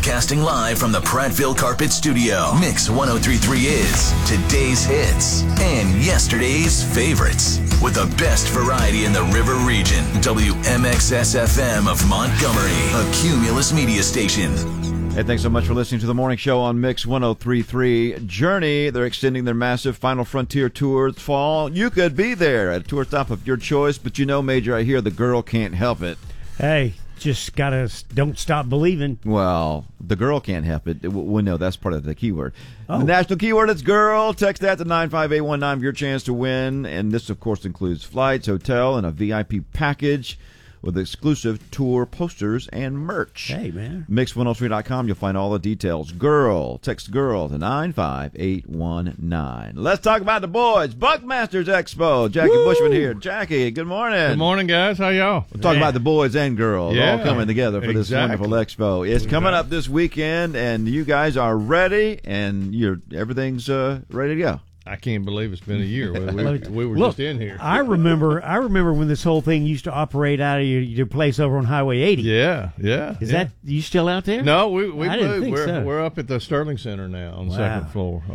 Broadcasting live from the Prattville Carpet Studio. Mix 1033 is today's hits and yesterday's favorites. With the best variety in the River region. WMXS-FM of Montgomery, a Cumulus media station. Hey, thanks so much for listening to the morning show on Mix 1033. Journey, they're extending their massive Final Frontier tour this fall. You could be there at a tour stop of your choice, but you know, Major, I hear the girl can't help it. Hey, just don't stop believing. Well, the girl can't help it. We know that's part of the keyword. Oh. The national keyword is girl. Text that to 95819 for your chance to win. And this, of course, includes flights, hotel, and a VIP package with exclusive tour posters and merch. Hey, man. Mix103.com, you'll find all the details. Girl, text girl to 95819. Let's talk about the boys. Buckmasters Expo. Jackie Bushman here. Jackie, good morning. Good morning, guys. How y'all? We're talking about the boys and girls all coming together for this wonderful expo. It's coming up this weekend, and you guys are ready, and everything's ready to go. I can't believe it's been a year. We were just in here. I remember when this whole thing used to operate out of your place over on Highway 80. Yeah. Is that you still out there? No, we didn't moved. think so. We're up at the Sterling Center now on the second floor.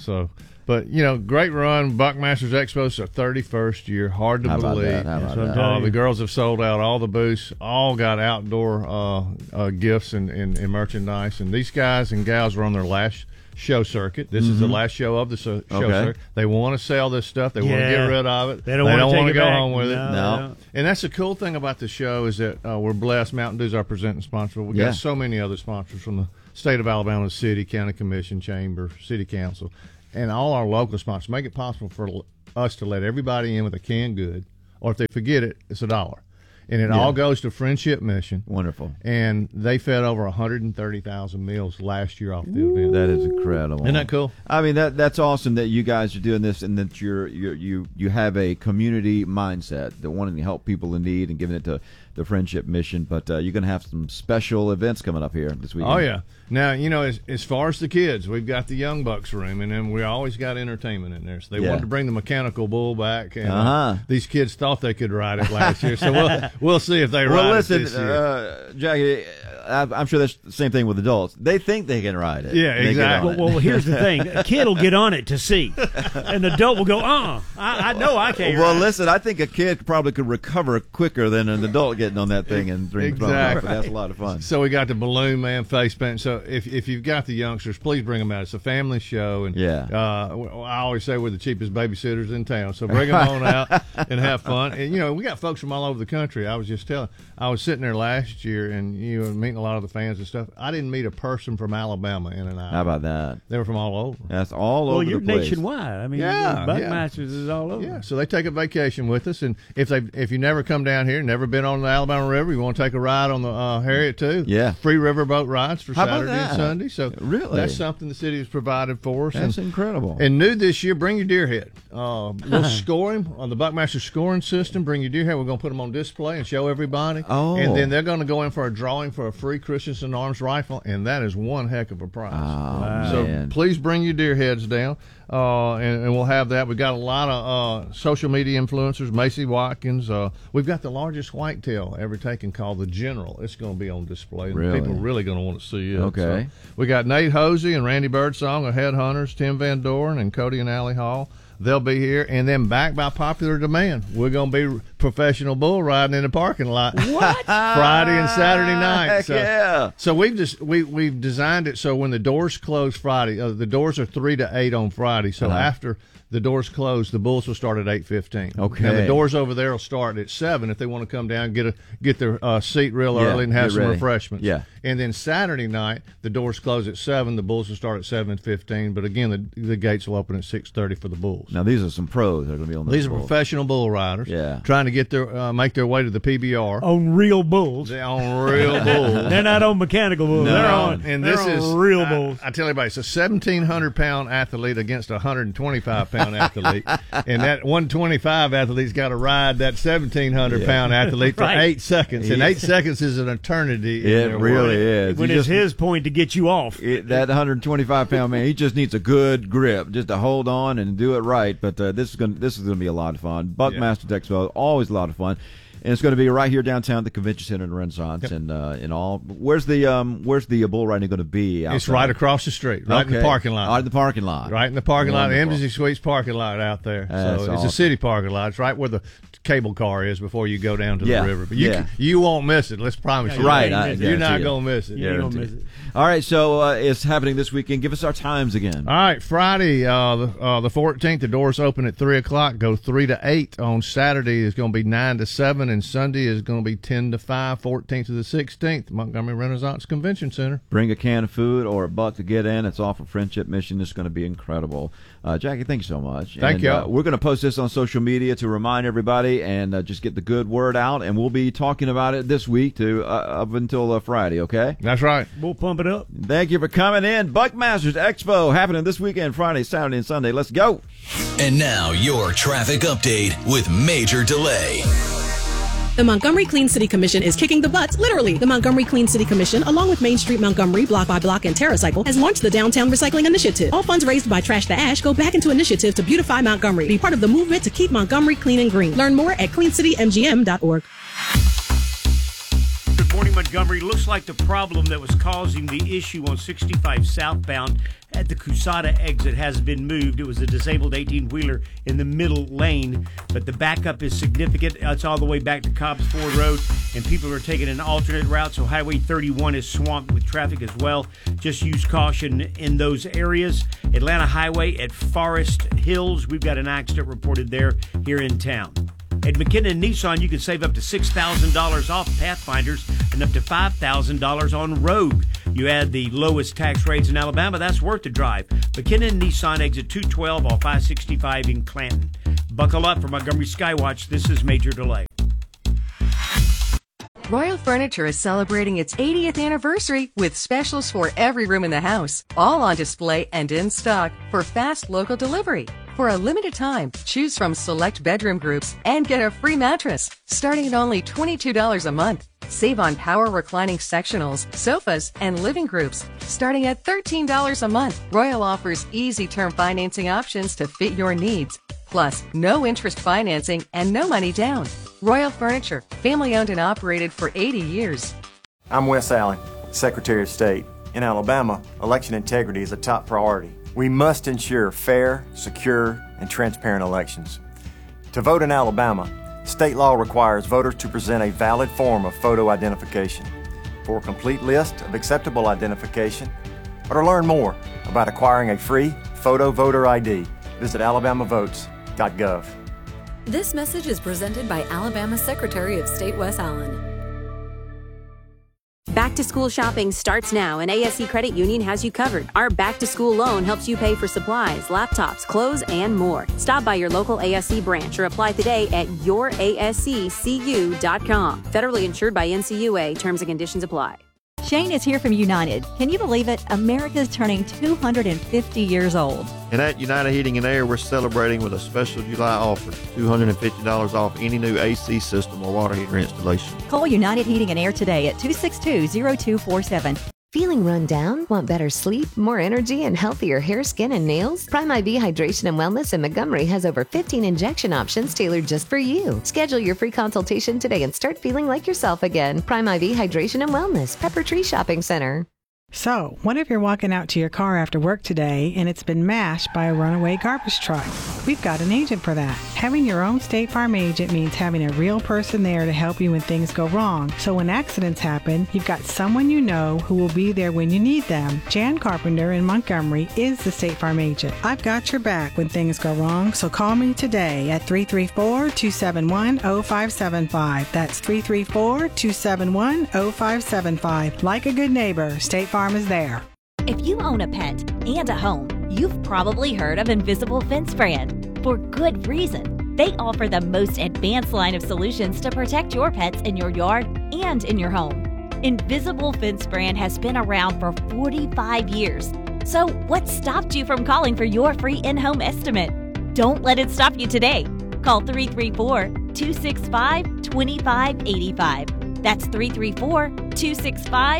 But great run. Buckmasters Expo's their 31st year. Hard to believe. How about that? The girls have sold out all the booths. All got outdoor gifts and merchandise. And these guys and gals are on their last show circuit. This is the last show of the show circuit. They want to sell this stuff. They want to get rid of it. They don't want to go back. home with it. No. And that's the cool thing about the show is that we're blessed. Mountain Dew's our presenting sponsor. We got so many other sponsors from the state of Alabama, city, county commission, chamber, city council, and all our local sponsors. Make it possible for us to let everybody in with a canned good, or if they forget it, it's $1. And it all goes to Friendship Mission. Wonderful. And they fed over 130,000 meals last year off the event. That is incredible. Isn't that cool? I mean, that's awesome that you guys are doing this, and that you have a community mindset, that wanting to help people in need and giving it to the Friendship Mission. But you're going to have some special events coming up here this weekend. Oh, yeah. Now, as far as the kids, we've got the Young Bucks room, and then we always got entertainment in there. So they wanted to bring the mechanical bull back, and these kids thought they could ride it last year. So we'll see if they ride it this year. Jackie, I'm sure that's the same thing with adults. They think they can ride it. Yeah, exactly. Well, here's the thing. A kid will get on it to see. An adult will go, I know I can't Well, ride. listen, I think a kid probably could recover quicker than an adult getting on that thing and drinking from it. But that's a lot of fun. So we got the Balloon Man face paint. So if you've got the youngsters, please bring them out. It's a family show. And I always say we're the cheapest babysitters in town. So bring them on out and have fun. And, we got folks from all over the country. I was sitting there last year and meeting a lot of the fans and stuff. I didn't meet a person from Alabama in an hour. How about that? They were from all over. That's all over the place. Well, you're nationwide. I mean, Buckmasters is all over. Yeah, so they take a vacation with us, and if you never come down here, never been on the Alabama River, you want to take a ride on the Harriet too. Yeah, free riverboat rides for Saturday and Sunday. So really, that's something the city has provided for us. That's incredible. And new this year, bring your deer head. We'll score him on the Buckmaster scoring system. Bring your deer head. We're going to put them on display and show everybody. Oh, and then they're going to go in for a drawing for a free Christensen Arms rifle, and that is one heck of a prize. Oh, so please bring your deer heads down, and we'll have that. We've got a lot of social media influencers. Macy Watkins. We've got the largest whitetail ever taken called the General. It's going to be on display. Really? People are really going to want to see it. Okay. So we got Nate Hosey and Randy Birdsong of Headhunters, Tim Van Doren, and Cody and Allie Hall. They'll be here, and then back by popular demand, we're going to be professional bull riding in the parking lot. What? Friday and Saturday night. Heck So we've designed it so when the doors close Friday, the doors are 3 to 8 on Friday. So after the doors close, the bulls will start at 8:15. Okay. And the doors over there will start at 7 if they want to come down and get their seat real early and have some refreshments. Yeah. And then Saturday night, the doors close at 7. The bulls will start at 7:15. But again, the gates will open at 6:30 for the bulls. Now these are some pros that are going to be on the These are bulls. professional bull riders. Yeah. Trying to get their make their way to the PBR. On real bulls. They're on real bulls. They're not on mechanical bulls. No, They're on real bulls. I tell everybody, it's a 1,700-pound athlete against a 125-pound athlete. And that 125 athlete's got to ride that 1,700-pound athlete for 8 seconds. And 8 seconds is an eternity. It really is. When it's his point to get you off. That 125-pound man, he just needs a good grip just to hold on and do it right. But this is going to be a lot of fun. Buckmaster Expo, always a lot of fun. And it's going to be right here downtown at the Convention Center in Renaissance. Yep. And all. Where's the bull riding going to be? Outside? It's right across the street, right in the parking lot. Right in the parking lot. Right in the parking lot. The Embassy Suites parking lot out there. That's so it's awesome. a city parking lot. It's right where the cable car is before you go down to the river. But you won't miss it. Let's promise you. Right. You're not going to miss it. You're going to miss it. All right, so it's happening this weekend. Give us our times again. All right, Friday, the 14th, the doors open at 3 o'clock, go 3 to 8. On Saturday, it's going to be 9 to 7, and Sunday is going to be 10 to 5, 14th to the 16th, Montgomery Renaissance Convention Center. Bring a can of food or $1 to get in. It's all for Friendship Mission. It's going to be incredible. Jackie, thank you so much. Thank you. We're going to post this on social media to remind everybody and just get the good word out, and we'll be talking about it this week up until Friday, okay? That's right. We'll pump it up. Thank you for coming in. Buckmasters Expo happening this weekend, Friday, Saturday, and Sunday. Let's go. And now your traffic update with Major Delay. The Montgomery Clean City Commission is kicking the butts, literally. The Montgomery Clean City Commission, along with Main Street Montgomery, Block by Block, and TerraCycle, has launched the Downtown Recycling Initiative. All funds raised by Trash to Ash go back into initiative to beautify Montgomery. Be part of the movement to keep Montgomery clean and green. Learn more at cleancitymgm.org. Good morning, Montgomery. Looks like the problem that was causing the issue on 65 southbound at the Cusada exit has been moved. It was a disabled 18-wheeler in the middle lane, but the backup is significant. It's all the way back to Cobbs Ford Road, and people are taking an alternate route, so Highway 31 is swamped with traffic as well. Just use caution in those areas. Atlanta Highway at Forest Hills, we've got an accident reported there here in town. At McKinnon Nissan, you can save up to $6,000 off Pathfinders and up to $5,000 on Rogue. You add the lowest tax rates in Alabama, that's worth the drive. McKinnon Nissan, exit 212 off I-65 in Clanton. Buckle up for Montgomery Skywatch. This is Major Delay. Royal Furniture is celebrating its 80th anniversary with specials for every room in the house, all on display and in stock for fast local delivery. For a limited time, choose from select bedroom groups and get a free mattress, starting at only $22 a month. Save on power reclining sectionals, sofas, and living groups, starting at $13 a month. Royal offers easy term financing options to fit your needs. Plus, no interest financing and no money down. Royal Furniture, family owned and operated for 80 years. I'm Wes Allen, Secretary of State. In Alabama, election integrity is a top priority. We must ensure fair, secure, and transparent elections. To vote in Alabama, state law requires voters to present a valid form of photo identification. For a complete list of acceptable identification, or to learn more about acquiring a free photo voter ID, visit alabamavotes.gov. This message is presented by Alabama Secretary of State Wes Allen. Back to school shopping starts now, and ASC Credit Union has you covered. Our back to school loan helps you pay for supplies, laptops, clothes, and more. Stop by your local ASC branch or apply today at yourasccu.com. Federally insured by NCUA. Terms and conditions apply. Shane is here from United. Can you believe it? America's turning 250 years old. And at United Heating and Air, we're celebrating with a special July offer, $250 off any new AC system or water heater installation. Call United Heating and Air today at 262-0247. Feeling run down? Want better sleep, more energy, and healthier hair, skin, and nails? Prime IV Hydration and Wellness in Montgomery has over 15 injection options tailored just for you. Schedule your free consultation today and start feeling like yourself again. Prime IV Hydration and Wellness, Pepper Tree Shopping Center. So, what if you're walking out to your car after work today and it's been mashed by a runaway garbage truck? We've got an agent for that. Having your own State Farm agent means having a real person there to help you when things go wrong. So when accidents happen, you've got someone you know who will be there when you need them. Jan Carpenter in Montgomery is the State Farm agent. I've got your back when things go wrong, so call me today at 334-271-0575. That's 334-271-0575. Like a good neighbor, State Farm is there. If you own a pet and a home, you've probably heard of Invisible Fence Brand. For good reason. They offer the most advanced line of solutions to protect your pets in your yard and in your home. Invisible Fence Brand has been around for 45 years. So what stopped you from calling for your free in-home estimate? Don't let it stop you today. Call 334-265-2585. That's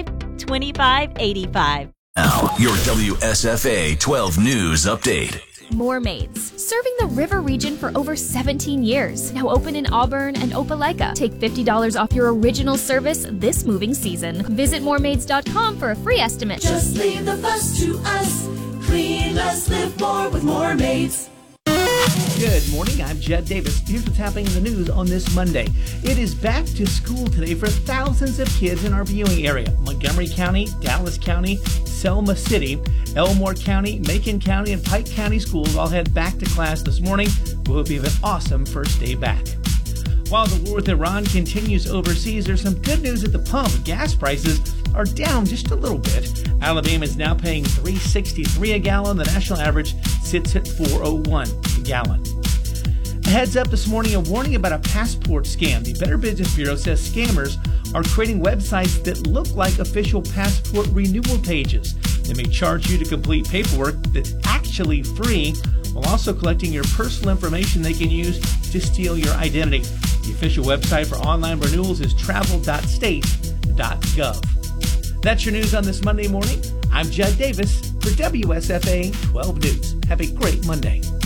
334-265-2585. Now, your WSFA 12 News Update. More Maids, serving the river region for over 17 years. Now open in Auburn and Opelika. Take $50 off your original service this moving season. Visit moremaids.com for a free estimate. Just leave the fuss to us. Clean less, live more with More Maids. Good morning, I'm Jed Davis. Here's what's happening in the news on this Monday. It is back to school today for thousands of kids in our viewing area. Montgomery County, Dallas County, Selma City, Elmore County, Macon County, and Pike County schools all head back to class this morning. We hope you have an awesome first day back. While the war with Iran continues overseas, there's some good news at the pump. Gas prices are down just a little bit. Alabama is now paying $3.63 a gallon. The national average sits at $4.01 a gallon. A heads up this morning, a warning about a passport scam. The Better Business Bureau says scammers are creating websites that look like official passport renewal pages. They may charge you to complete paperwork that's actually free, while also collecting your personal information they can use to steal your identity. The official website for online renewals is travel.state.gov. That's your news on this Monday morning. I'm Jed Davis for WSFA 12 News. Have a great Monday.